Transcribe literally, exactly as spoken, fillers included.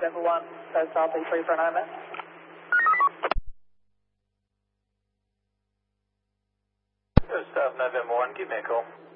November one, so southeast three for an O M S. South November one, give me a call.